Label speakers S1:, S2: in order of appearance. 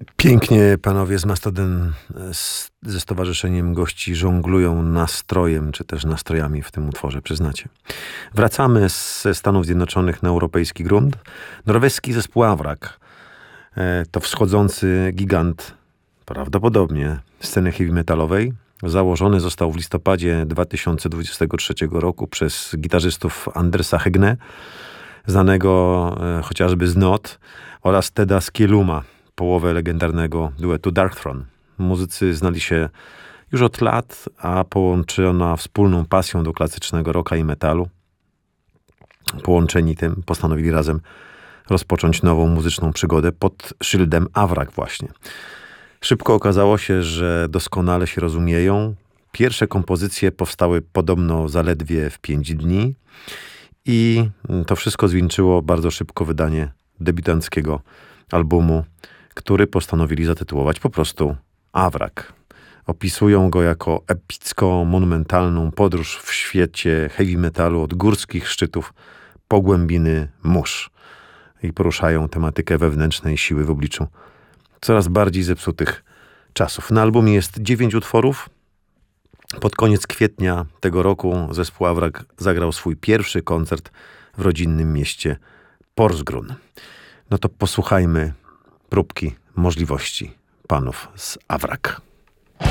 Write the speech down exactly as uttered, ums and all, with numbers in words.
S1: Pięknie panowie z Mastodon z, ze stowarzyszeniem gości żonglują nastrojem, czy też nastrojami w tym utworze, przyznacie. Wracamy ze Stanów Zjednoczonych na europejski grunt. Norweski zespół Avrak e, to wschodzący gigant, prawdopodobnie, sceny heavy metalowej. Założony został w listopadzie dwa tysiące dwudziestego trzeciego roku przez gitarzystów Andersa Hegne, znanego e, chociażby z Not, oraz Teda Skeluma, połowę legendarnego duetu Darkthrone. Muzycy znali się już od lat, a połączona wspólną pasją do klasycznego rocka i metalu, połączeni tym, postanowili razem rozpocząć nową muzyczną przygodę pod szyldem Avrak właśnie. Szybko okazało się, że doskonale się rozumieją. Pierwsze kompozycje powstały podobno zaledwie w pięć dni i to wszystko zwieńczyło bardzo szybko wydanie debiutanckiego albumu, który postanowili zatytułować po prostu Avrak. Opisują go jako epicko-monumentalną podróż w świecie heavy metalu od górskich szczytów po głębiny mórz i poruszają tematykę wewnętrznej siły w obliczu coraz bardziej zepsutych czasów. Na albumie jest dziewięć utworów. Pod koniec kwietnia tego roku zespół Avrak zagrał swój pierwszy koncert w rodzinnym mieście Porsgrunn. No to posłuchajmy próbki możliwości panów z Avrak.